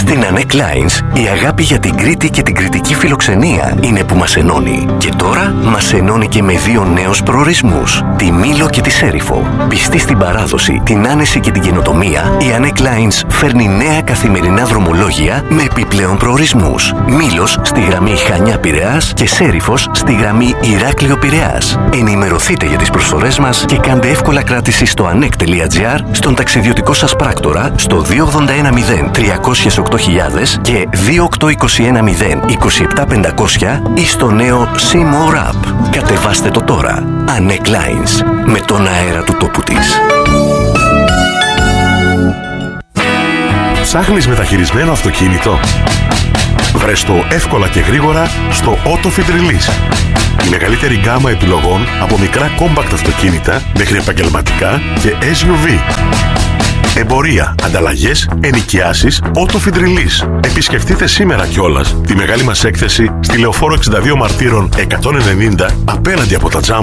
Στην ANEC Lines, η αγάπη για την Κρήτη και την κρητική φιλοξενία είναι που μας ενώνει. Και τώρα μας ενώνει και με 2 νέους προορισμούς, τη Μήλο και τη Σέριφο. Πιστή στην παράδοση, την άνεση και την καινοτομία, η ANEC Lines φέρνει νέα καθημερινά δρομολόγια με επιπλέον προορισμούς. Μήλος στη γραμμή Χανιά-Πειραιάς και Σέριφος στη γραμμή Ηράκλειο-Πειραιάς. Ενημερωθείτε για τις προσφορές μας και κάντε εύκολα κράτηση στο anec.gr, στον ταξιδιωτικό σας πράκτορα, στο 2810 308.000 και 28210 27500 ή στο νέο C-More App. Κατεβάστε το τώρα. ANEC Lines, με τον αέρα του τόπου της. Ψάχνεις μεταχειρισμένο αυτοκίνητο? Βρες το εύκολα και γρήγορα στο Autofit Release. Η μεγαλύτερη γκάμα επιλογών από μικρά compact αυτοκίνητα μέχρι επαγγελματικά και SUV. Εμπορία, ανταλλαγές, ενοικιάσεις, Autofit Release. Επισκεφτείτε σήμερα κιόλας τη μεγάλη μας έκθεση στη Λεωφόρο 62 Μαρτύρων 190 απέναντι από τα Τζάμ